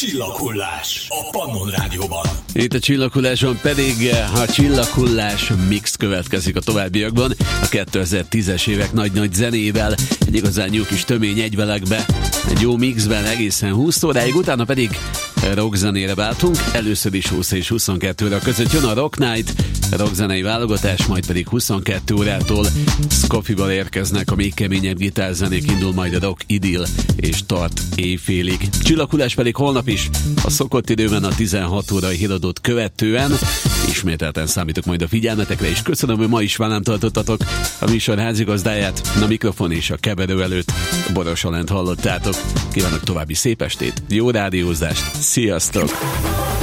Csillaghullás a Pannon Rádióban. Itt a Csillaghullásban pedig a Csillaghullás mix következik a továbbiakban. A 2010-es évek nagy-nagy zenével, egy igazán jó kis tömény egyvelegbe, egy jó mixben egészen 20 óráig, utána pedig rockzenére váltunk. Először is 20 és 22 óra között jön a Rock Night, rockzenei válogatás, majd pedig 22 órától Scofival érkeznek a még keményebb gitárzenék, indul majd a Rock Idyll és tart éjfélig. Csillaghullás pedig holnap is a szokott időben a 16 órai híradót követően. Ismételten számítok majd a figyelmetekre, és köszönöm, hogy ma is velem tartottatok. A műsor házigazdáját, a mikrofon és a keverő előtt Boros Alent hallottátok. Kívánok további szép estét, jó rádiózást, sziasztok!